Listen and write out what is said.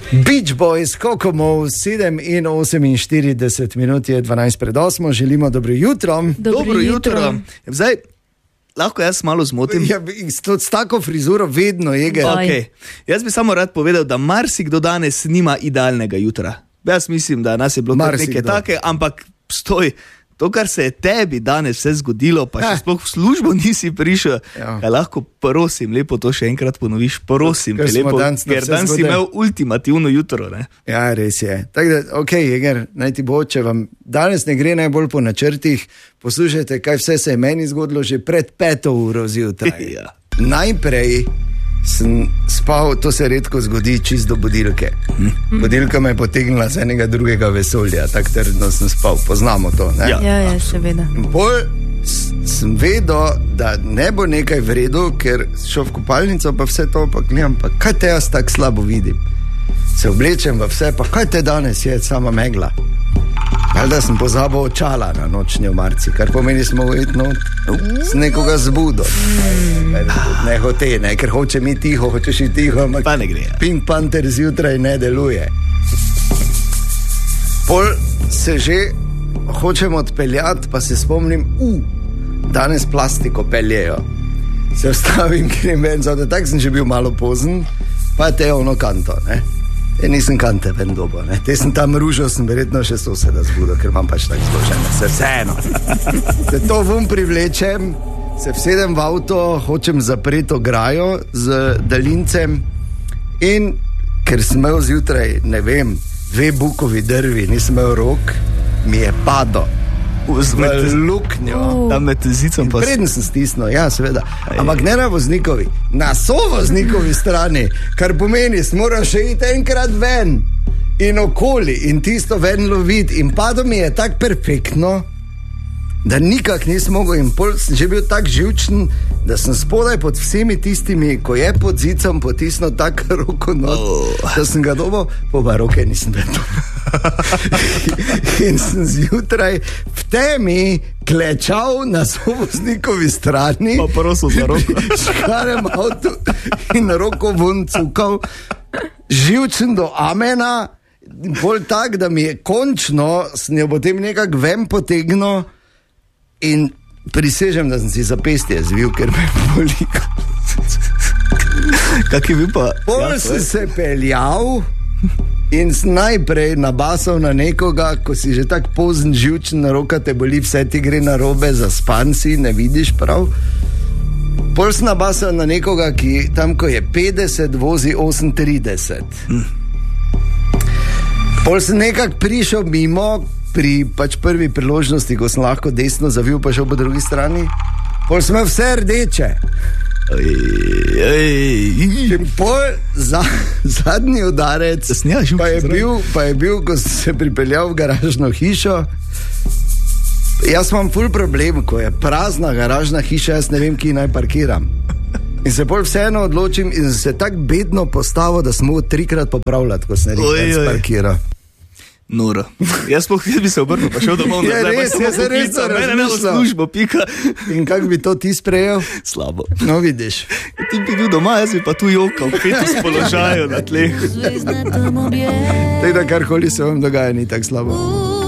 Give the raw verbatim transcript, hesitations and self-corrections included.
Beach Boys, Kokomo, sedem in oseminštirideset minut je dvanajst pred osmo, želimo dobro jutro. Dobro, dobro jutro. jutro. Zdaj, lahko jaz malo zmotim. Ja, s, s tako frizuro vedno je ga. Okay. Jaz bi samo rad povedal, da marsikdo danes nima idealnega jutra. Jaz mislim, da nas je bilo nekaj take, ampak stoj. To, kar se je tebi danes vse zgodilo, pa še sploh v službo nisi prišel, ja. Lahko prosim, lepo to še enkrat ponoviš, prosim, ker, lepo, danes ker dan si imel ultimativno jutro. Ne? Ja, res je. Tako da, ok, Jeger, naj ti bo, če vam danes ne gre najbolj po načrtih, poslušajte, kaj vse se je meni zgodilo že pred peto uro zjutraj. Ja. Najprej sem spal, to se redko zgodi, čist do budilke. Hm. Budilka me je potegnila z enega drugega vesolja, tako trdno sem spal, poznamo to, ne? Ja, ja, ja seveda. In pol sem vedel, da ne bo nekaj v redu, ker šel v kopalnico, pa vse to, pa gledam, pa kaj te jaz tako slabo vidim? Se oblečem v vse, pa kaj te danes je, sama megla? Da sem pozabil očala na nočni omarci, kar pomeni, smo ujetno z nekoga zbudo. Ne hote, ne, ker hoče mi tiho, hočeš i tiho, ampak pa ne gre. Pink Panther zjutraj ne deluje. Pol se že hočem odpeljati, pa se spomnim, u, danes plastiko peljejo. Se vstavim, grem ven, zato tak sem že bil malo pozen, pa te ono kanto, ne. E, nisem kante ven dobo, ne. Te sem tam ružil, sem verjetno še soseda zbudo, ker imam pač tako zložene, se vseeno. Se to vum privlečem, se vsedem v avto, hočem zapreti ograjo z daljincem in ker sem imel zjutraj, ne vem, dve bukovi drvi, nisem imel rok, mi je padlo. V luknjo. Tam med zicom pa... Preden sem stisnil, ja, seveda. Ampak ne na voznikovi, na sovoznikovi strani, kar pomeni, moram še iti enkrat ven in okoli in tisto ven loviti. In padlo mi je tako perfektno, da nikak nisem mogel in pol sem že bil tak živčen, da sem spodaj pod vsemi tistimi, ko je pod zicom potisnil tak roko not, oh. Da sem ga dobil, po pa roke nisem vedel. In sem zjutraj v temi klečal na sovoznikovi strani, pa prosil za roko, škarem avtu in roko vun cukal, živčen do amena, bolj tak, da mi je končno, sem jo potem nekak ven potegnil in prisežem, da sem si zapestje zvil, ker me boli. Kak je bil pa? Pol ja, sem se peljal in najprej nabasal na nekoga, ko si že tak pozen živčen, roka te boli, vse ti gre na robe, zaspan si, ne vidiš prav. Pol sem nabasal na nekoga, ki tam, ko je petdeset, vozi osemintrideset. Hm. Pol sem nekak prišel mimo, pri pač prvi priložnosti, ko sem lahko desno zavil, pa šel po drugi strani. Pol sem imel vse rdeče. Oj, oj. In pol za, zadnji udarec pa je, bil, pa je bil, ko sem se pripeljal v garažno hišo. Jaz imam ful problem, ko je prazna garažna hiša, jaz ne vem, ki naj parkiram. In se pol vseeno odločim in se tako bedno postavil, da sem mogel trikrat popravljati, ko sem nekaj parkiral. Noro. Jaz spoh, jaz bi se obrnil, pa šel domov nazaj. Ja, res, jaz se res razmišljam. Službo, pika. In kak bi to ti sprejel? Slabo. No, vidiš. Ti bi bil doma, jaz bi pa tu jokal, fetus položaju na tleh. Tako da karkoli se vam dogaja, ni tako slabo.